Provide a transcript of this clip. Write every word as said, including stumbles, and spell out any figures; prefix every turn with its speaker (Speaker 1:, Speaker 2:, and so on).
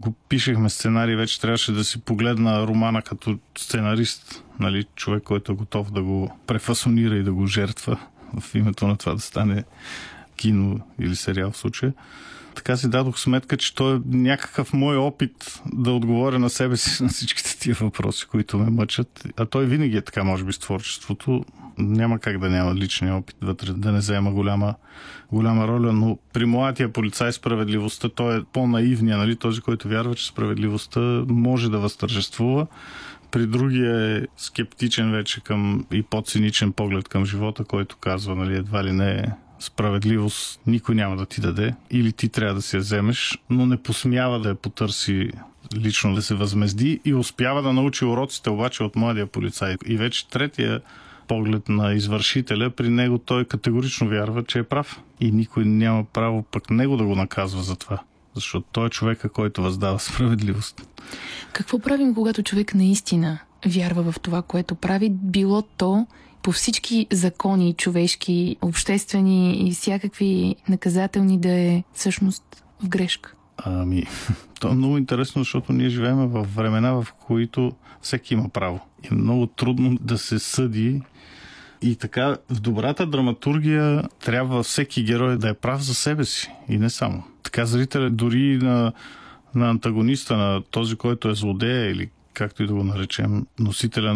Speaker 1: го пишехме сценарий, вече трябваше да си погледна романа като сценарист, нали, човек, който е готов да го префасонира и да го жертва в името на това да стане кино или сериал в случая. Така си дадох сметка, че той е някакъв мой опит да отговоря на себе си на всичките тия въпроси, които ме мъчат. А той винаги е така, може би, с творчеството. Няма как да няма личния опит вътре, да не взема голяма, голяма роля, но при младия полицай справедливостта, той е по-наивния, нали? Този, който вярва, че справедливостта може да възтържествува. При другия е скептичен вече към и по-циничен поглед към живота, който казва, нали, едва ли не е справедливост никой няма да ти даде или ти трябва да си я вземеш, но не посмява да я потърси лично да се възмезди и успява да научи уроците обаче от младия полицай. И вече третия поглед на извършителя, при него той категорично вярва, че е прав и никой няма право пък него да го наказва за това, защото той е човека, който въздава справедливост.
Speaker 2: Какво правим, когато човек наистина вярва в това, което прави, било то по всички закони, човешки, обществени и всякакви наказателни, да е всъщност в грешка?
Speaker 1: Ами, то е много интересно, защото ние живеем в времена, в които всеки има право. И е много трудно да се съди. И така, в добрата драматургия трябва всеки герой да е прав за себе си. И не само. Така зрителят дори на, на антагониста, на този, който е злодея или както и да го наречем, носителя